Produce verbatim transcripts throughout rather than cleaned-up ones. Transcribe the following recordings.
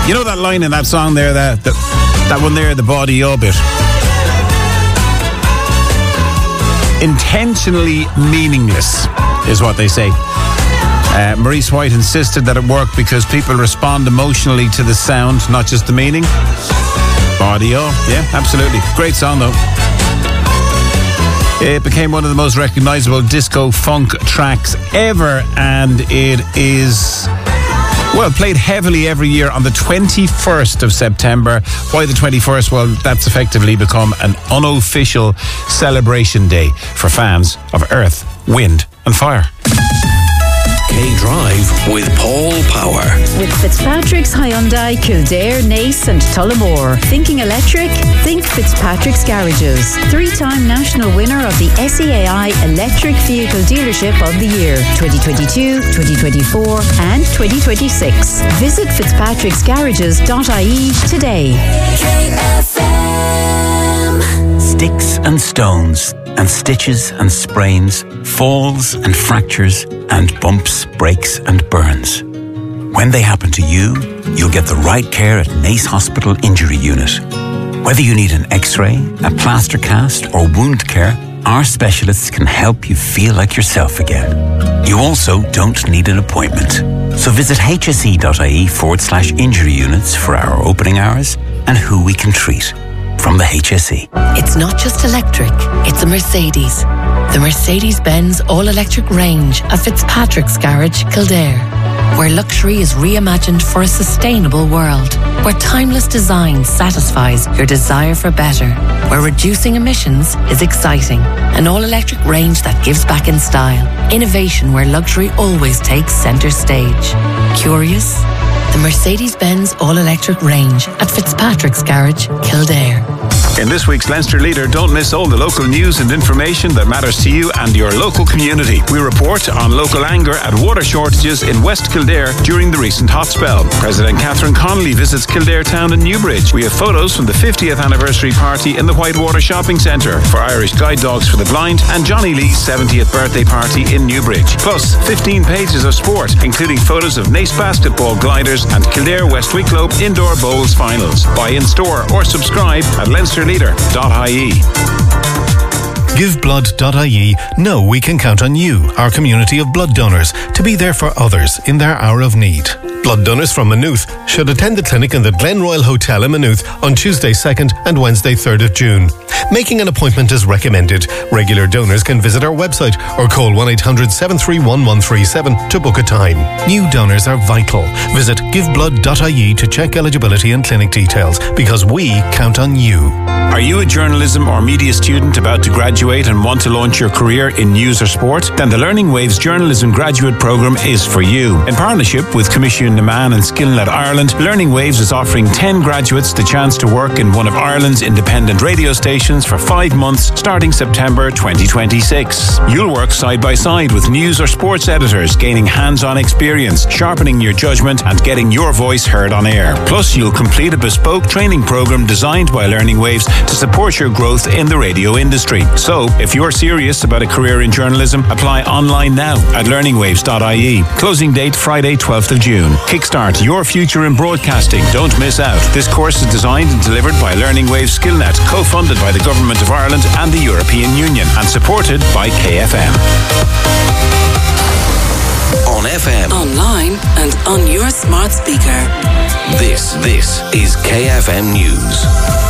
You know that line in that song there, that that, that one there, the body of it. Intentionally meaningless is what they say. Uh, Maurice White insisted that it worked because people respond emotionally to the sound, not just the meaning. Body of, yeah, absolutely. Great song though. It became one of the most recognisable disco funk tracks ever, and it is, well, played heavily every year on the twenty-first of September. Why the twenty-first? Well, that's effectively become an unofficial celebration day for fans of Earth, Wind and Fire. K-Drive with Paul Power. With Fitzpatrick's Hyundai, Kildare, Naas and Tullamore. Thinking electric? Think Fitzpatrick's Garages. Three-time national winner of the S E A I Electric Vehicle Dealership of the Year twenty twenty-two, twenty twenty-four and twenty twenty-six. Visit fitzpatricks garages dot I E today. K F M. Sticks and stones and stitches and sprains, falls and fractures and bumps, breaks and burns. When they happen to you, you'll get the right care at Naas Hospital Injury Unit. Whether you need an x-ray, a plaster cast or wound care, our specialists can help you feel like yourself again. You also don't need an appointment. So visit hse.ie forward slash injury units for our opening hours and who we can treat. From the H S E. It's not just electric, it's a Mercedes. The Mercedes-Benz all-electric range of Fitzpatrick's Garage, Kildare. Where luxury is reimagined for a sustainable world. Where timeless design satisfies your desire for better. Where reducing emissions is exciting. An all-electric range that gives back in style. Innovation where luxury always takes centre stage. Curious? The Mercedes-Benz all-electric range at Fitzpatrick's Garage, Kildare. In this week's Leinster Leader, don't miss all the local news and information that matters to you and your local community. We report on local anger at water shortages in West Kildare during the recent hot spell. President Catherine Connolly visits Kildare Town and Newbridge. We have photos from the fiftieth anniversary party in the Whitewater Shopping Centre for Irish Guide Dogs for the Blind and Johnny Lee's seventieth birthday party in Newbridge. Plus, fifteen pages of sport, including photos of Naas basketball gliders and Kildare West Wicklow Indoor Bowls finals. Buy in store or subscribe at Leinster Leader dot I E. give blood dot I E know we can count on you, our community of blood donors, to be there for others in their hour of need. Blood donors from Maynooth should attend the clinic in the Glen Royal Hotel in Maynooth on Tuesday second and Wednesday third of June. Making an appointment is recommended. Regular donors can visit our website or call one eight hundred seven three one one three seven to book a time. New donors are vital. Visit give blood dot I E to check eligibility and clinic details, because we count on you. Are you a journalism or media student about to graduate and want to launch your career in news or sport? Then the Learning Waves Journalism Graduate Programme is for you. In partnership with Commission Naman and Skillnet Ireland, Learning Waves is offering ten graduates the chance to work in one of Ireland's independent radio stations for five months starting September twenty twenty-six. You'll work side by side with news or sports editors, gaining hands-on experience, sharpening your judgment and getting your voice heard on air. Plus, you'll complete a bespoke training programme designed by Learning Waves to support your growth in the radio industry. So, if you're serious about a career in journalism, apply online now at learning waves dot I E. Closing date Friday twelfth of June. Kickstart your future in broadcasting. Don't miss out. This course is designed and delivered by Learning Waves Skillnet, co-funded by the Government of Ireland and the European Union, and supported by K F M. On F M, online and on your smart speaker. This, this is K F M News.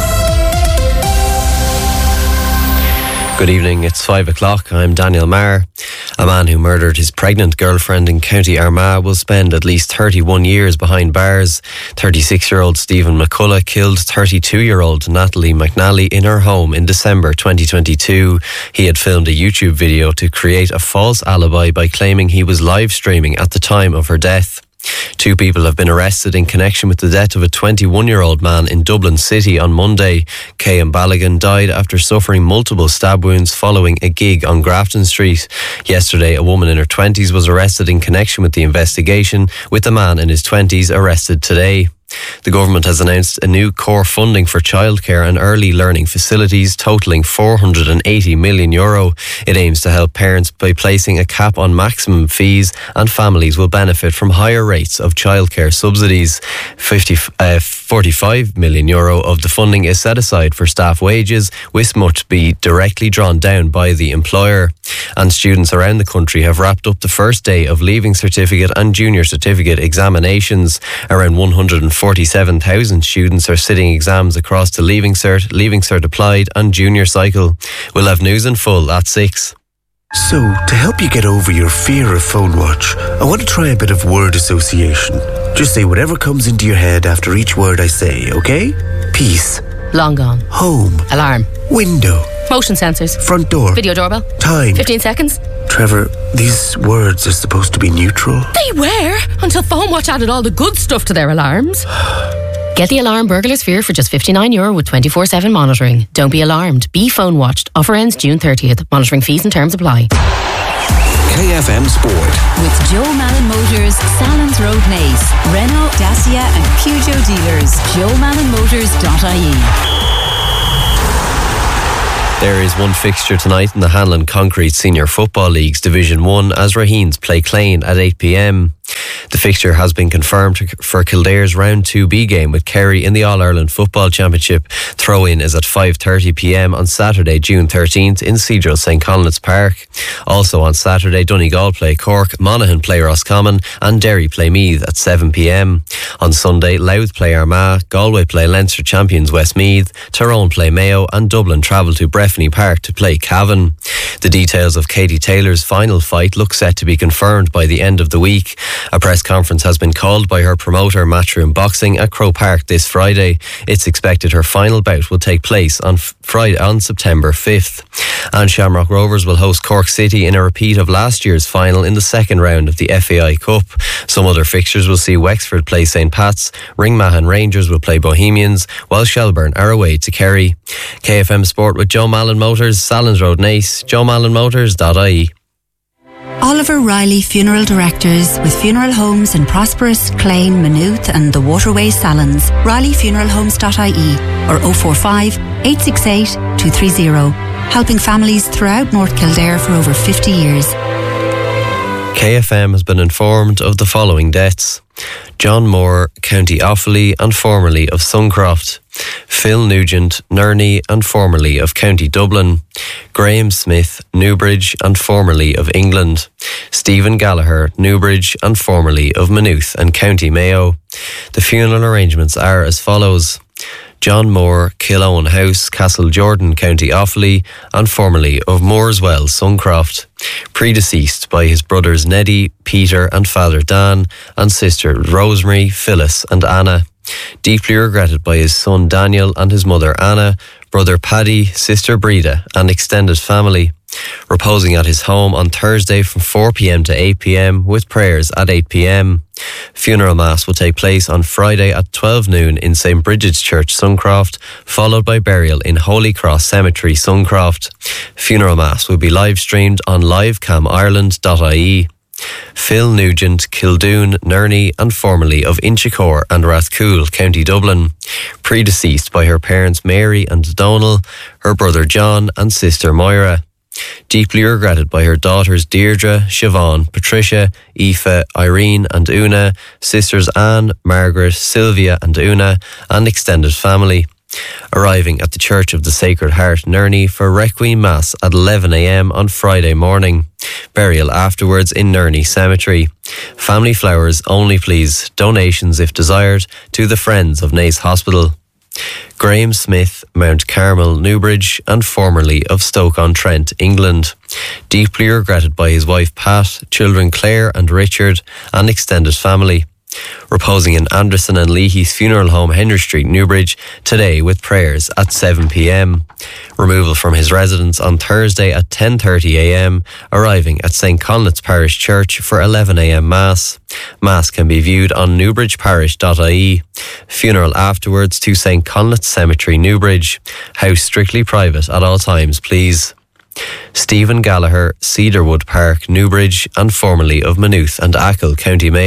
Good evening, it's five o'clock. I'm Daniel Marr. A man who murdered his pregnant girlfriend in County Armagh will spend at least thirty-one years behind bars. thirty-six-year-old Stephen McCullough killed thirty-two-year-old Natalie McNally in her home in December twenty twenty-two. He had filmed a YouTube video to create a false alibi by claiming he was live streaming at the time of her death. Two people have been arrested in connection with the death of a twenty-one-year-old man in Dublin City on Monday. Cian Ballaghan died after suffering multiple stab wounds following a gig on Grafton Street. Yesterday, a woman in her twenties was arrested in connection with the investigation, with the man in his twenties arrested today. The government has announced a new core funding for childcare and early learning facilities totalling four hundred eighty million euro. It aims to help parents by placing a cap on maximum fees, and families will benefit from higher rates of childcare subsidies. fifty, uh, forty-five million euro of the funding is set aside for staff wages, which must be directly drawn down by the employer. And students around the country have wrapped up the first day of Leaving Certificate and Junior Certificate examinations. Around one hundred forty-seven thousand students are sitting exams across the Leaving Cert, Leaving Cert Applied and Junior cycle. We'll have news in full at six. So, to help you get over your fear of phone watch, I want to try a bit of word association. Just say whatever comes into your head after each word I say, okay? Peace. Long gone. Home. Alarm. Window. Motion sensors. Front door. Video doorbell. Time. fifteen seconds. Trevor, these words are supposed to be neutral. They were, until Phone Watch added all the good stuff to their alarms. Get the alarm Burglar Sphere for just fifty-nine euro with twenty-four seven monitoring. Don't be alarmed. Be phone watched. Offer ends June thirtieth. Monitoring fees and terms apply. K F M Sport. With Joe Malin Motors, Salons Road Naas, Renault, Dacia and Peugeot dealers. joe malin motors dot I E. There is one fixture tonight in the Hanlon Concrete Senior Football League's Division one as Raheens play Clane at eight p.m. The fixture has been confirmed for Kildare's Round two B game with Kerry in the All-Ireland Football Championship. Throw-in is at five thirty p.m. on Saturday, June thirteenth in Cedral St Conleth's Park. Also on Saturday, Donegal play Cork, Monaghan play Roscommon and Derry play Meath at seven p.m. On Sunday, Louth play Armagh, Galway play Leinster champions Westmeath, Tyrone play Mayo and Dublin travel to Breffni Park to play Cavan. The details of Katie Taylor's final fight look set to be confirmed by the end of the week. A press conference has been called by her promoter Matchroom Boxing at Croke Park this Friday. It's expected her final bout will take place on Friday on September fifth. And Shamrock Rovers will host Cork City in a repeat of last year's final in the second round of the F A I Cup. Some other fixtures will see Wexford play St Pat's, Ringmahon Rangers will play Bohemians, while Shelburne are away to Kerry. K F M Sport with Joe Malin Motors, Salons Road Naas, joe malin motors dot I E. Oliver Riley Funeral Directors with funeral homes in Prosperous, Clane, Maynooth and the Waterway Salons. riley funeral homes dot I E or oh four five, eight six eight, two three zero. Helping families throughout North Kildare for over fifty years. K F M has been informed of the following deaths: John Moore, County Offaly and formerly of Suncroft; Phil Nugent, Nerney and formerly of County Dublin; Graham Smith, Newbridge and formerly of England; Stephen Gallagher, Newbridge and formerly of Maynooth and County Mayo. The funeral arrangements are as follows: John Moore, Killowen House, Castle Jordan, County Offaly and formerly of Mooreswell, Suncroft. Predeceased by his brothers Neddy, Peter and Father Dan and sister Rosemary, Phyllis and Anna. Deeply regretted by his son Daniel and his mother Anna, brother Paddy, sister Breda and extended family. Reposing at his home on Thursday from four p.m. to eight p.m. with prayers at eight p.m. Funeral Mass will take place on Friday at twelve noon in Saint Bridget's Church, Suncroft, followed by burial in Holy Cross Cemetery, Suncroft. Funeral Mass will be live streamed on live cam ireland dot I E. Phil Nugent, Kildoon, Nerney and formerly of Inchicore and Rathcoole, County Dublin. Predeceased by her parents Mary and Donal, her brother John and sister Moira. Deeply regretted by her daughters Deirdre, Siobhan, Patricia, Aoife, Irene and Una, sisters Anne, Margaret, Sylvia and Una and extended family. Arriving at the Church of the Sacred Heart, Nerney for Requiem Mass at eleven a.m. on Friday morning. Burial afterwards in Nerney Cemetery. Family flowers only please. Donations if desired to the Friends of Naas Hospital. Graham Smith, Mount Carmel, Newbridge and formerly of Stoke-on-Trent, England. Deeply regretted by his wife Pat, children Claire and Richard and extended family. Reposing in Anderson and Leahy's funeral home, Henry Street, Newbridge, today with prayers at seven p.m. Removal from his residence on Thursday at ten thirty a.m, arriving at St Conleth's Parish Church for eleven a.m. Mass. Mass can be viewed on newbridge parish dot I E. Funeral afterwards to St Conleth's Cemetery, Newbridge. House strictly private at all times, please. Stephen Gallagher, Cedarwood Park, Newbridge and formerly of Maynooth and Achill, County Mayo.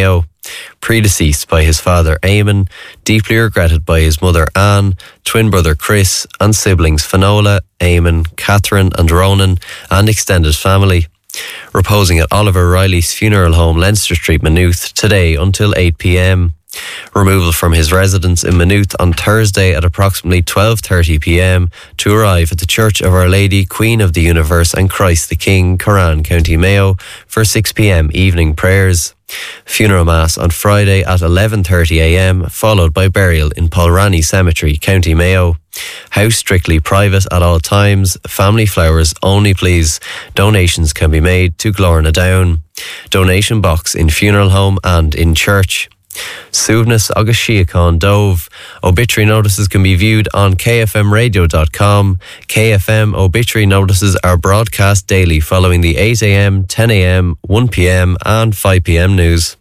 predeceased by his father Eamon, deeply regretted by his mother Anne, twin brother Chris, and siblings Finola, Eamon, Catherine and Ronan, and extended family. Reposing at Oliver Riley's funeral home, Leinster Street, Maynooth, today until eight p.m. Removal from his residence in Maynooth on Thursday at approximately twelve thirty p.m. to arrive at the Church of Our Lady, Queen of the Universe and Christ the King, Curran, County Mayo, for six p.m. evening prayers. Funeral Mass on Friday at eleven thirty a.m, followed by burial in Polrani Cemetery, County Mayo. House strictly private at all times. Family flowers only, please. Donations can be made to Glorna Down. Donation box in funeral home and in church. Suivnus agus Síocháin Dove. Obituary notices can be viewed on k f m radio dot com. K F M obituary notices are broadcast daily following the eight a.m, ten a.m, one p.m and five p.m news.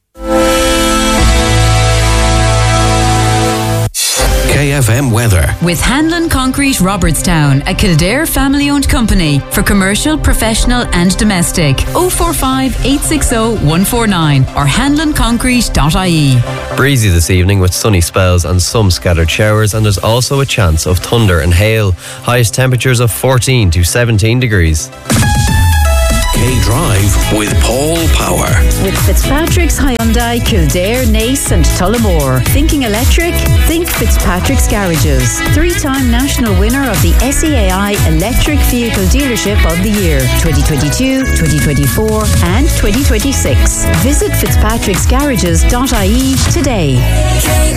K F M weather. With Hanlon Concrete Robertstown, a Kildare family-owned company for commercial, professional and domestic. oh four five, eight six oh, one four nine or hanlon concrete dot I E. Breezy this evening with sunny spells and some scattered showers, and there's also a chance of thunder and hail. Highest temperatures of fourteen to seventeen degrees. K-Drive with Paul Power. With Fitzpatrick's Hyundai, Kildare, Naas and Tullamore. Thinking electric? Think Fitzpatrick's Garages. Three-time national winner of the S E A I Electric Vehicle Dealership of the Year twenty twenty-two, twenty twenty-four and twenty twenty-six. Visit fitzpatricks garages dot I E today.